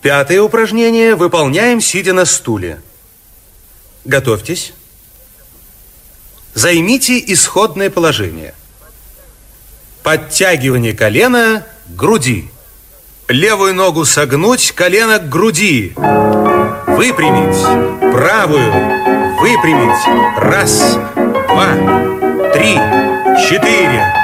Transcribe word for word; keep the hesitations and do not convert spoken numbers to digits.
Пятое упражнение выполняем, сидя на стуле. Готовьтесь. Займите исходное положение. Подтягивание колена к груди. Левую ногу согнуть, колено к груди. Выпрямить. Правую. Выпрямить. Раз, два, три, четыре,